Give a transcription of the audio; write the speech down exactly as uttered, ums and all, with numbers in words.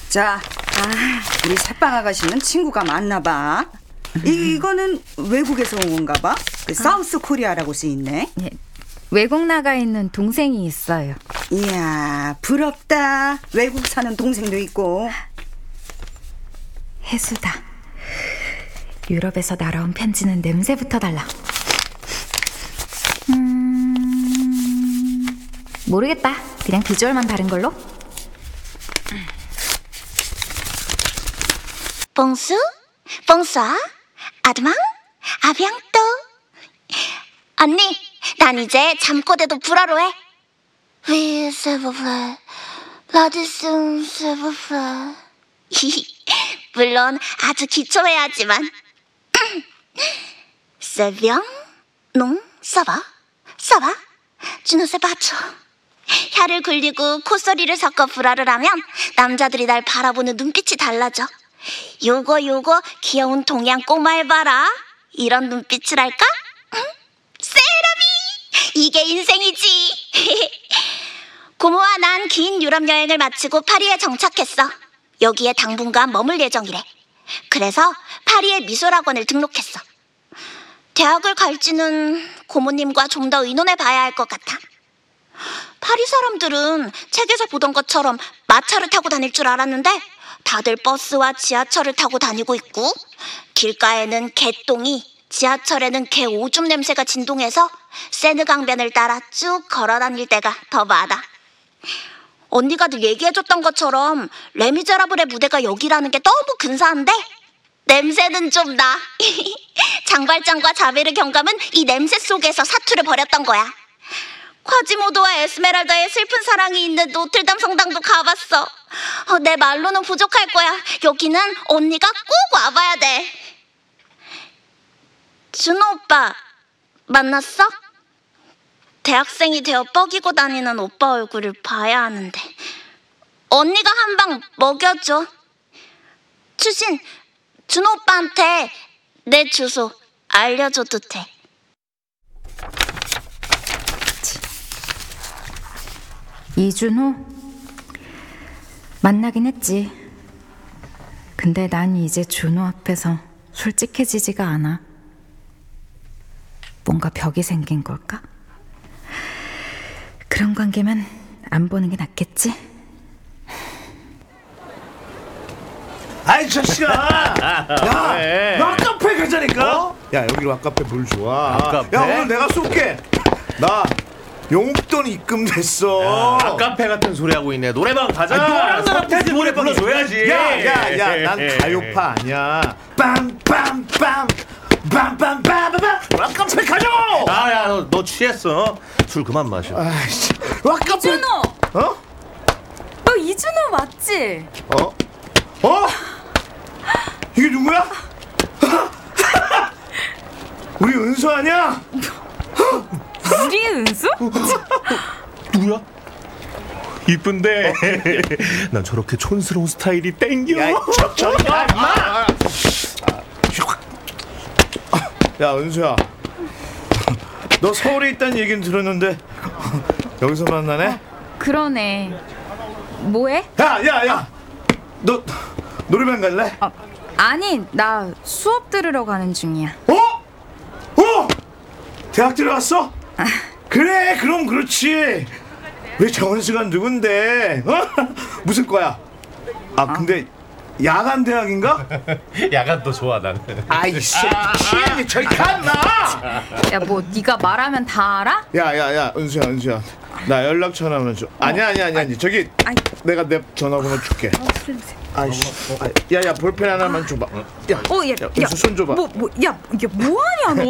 자, 아, 우리 새빵 아가씨는 친구가 많나 봐. 이, 이거는 외국에서 온 건가 봐. 그 사우스 코리아라고 쓰여있네. 예, 외국 나가 있는 동생이 있어요. 이야, 부럽다. 외국 사는 동생도 있고. 해수다. 유럽에서 날아온 편지는 냄새부터 달라. 음... 모르겠다. 그냥 비주얼만 다른 걸로. 봉수? 봉수아? 아드망? 아비앙또? 언니, 난 이제 잠꼬대도 불어로 해. Oui, s'il vous plaît. 라디슨, s'il vous plaît. 물론 아주 기초해야 하지만. C'est bien? Non? Ça va? Ça va? Je ne sais pas trop. 혀를 굴리고 콧소리를 섞어 불어를 하면 남자들이 날 바라보는 눈빛이 달라져. 요거 요거 귀여운 동양 꼬마를 봐라. 이런 눈빛이랄까? 응? 세라비! 이게 인생이지. 고모와 난 긴 유럽 여행을 마치고 파리에 정착했어. 여기에 당분간 머물 예정이래. 그래서 파리의 미술학원을 등록했어. 대학을 갈지는 고모님과 좀 더 의논해 봐야 할 것 같아. 파리 사람들은 책에서 보던 것처럼 마차를 타고 다닐 줄 알았는데 다들 버스와 지하철을 타고 다니고 있고, 길가에는 개똥이, 지하철에는 개 오줌 냄새가 진동해서 세느 강변을 따라 쭉 걸어 다닐 때가 더 많아. 언니가 늘 얘기해줬던 것처럼 레미제라블의 무대가 여기라는 게 너무 근사한데 냄새는 좀 나. 장발장과 자베르 경감은 이 냄새 속에서 사투를 벌였던 거야. 콰지모도와 에스메랄다의 슬픈 사랑이 있는 노틀담 성당도 가봤어. 어, 내 말로는 부족할 거야. 여기는 언니가 꼭 와봐야 돼. 준호 오빠 만났어? 대학생이 되어 뻐기고 다니는 오빠 얼굴을 봐야 하는데. 언니가 한 방 먹여줘. 추신, 준호 오빠한테 내 주소 알려줘도 돼. 이준호? 만나긴 했지. 근데 난 이제 준호 앞에서 솔직해지지가 않아. 뭔가 벽이 생긴 걸까? 그런 관계면 안 보는 게 낫겠지? 아이 자식아, 야, 나 카페 가자니까. 어? 야, 여기로 맘카페 물 좋아. 맘카페? 야, 오늘 내가 쏠게. 나 용돈 입금됐어. 야, 카페 같은 소리 하고 있네. 노래방 가자. 아니, 너랑 나랑 서태지 노래 불러줘야지. 야, 야, 야, 난 가요파 아니야. 빰빰빰 빰빰빰빰빰. 맘카페 가자고. 아야, 너, 너 취했어. 술 그만 마셔. 아이씨, 맘카페. 이준호! 어? 너 이준호 맞지? 어? 어? 이게 누구야? 우리 은수 아니야? 우리의 은수? 누구야? 이쁜데. 난 저렇게 촌스러운 스타일이 땡겨. 야, 저, 저리 가, 임마! 야, 은수야. 너 서울에 있다는 얘기는 들었는데 여기서 만나네? 그러네. 뭐해? 야, 야, 야! 너 노래방 갈래? 어, 아니, 나 수업 들으러 가는 중이야. 어? 어? 대학 들어갔어? 아. 그래, 그럼 그렇지. 우리 정은수가 누군데? 어? 무슨 과야? 아, 근데 야간 대학인가? 야간도 좋아 나는. 아이씨, 취향이 저리 가, 나! 야, 뭐 네가 말하면 다 알아? 야, 야, 야, 은수야, 은수야. 나 연락처 하나만 줘. 아니야, 아니야, 아니야. 아니, 저기 아이. 내가 내 전화번호 줄게. 아이씨, 야, 야, 볼펜 하나만 줘봐. 야, 어, 야, 야, 은수 손 줘봐. 뭐, 뭐, 야, 야, 뭐 하냐 너?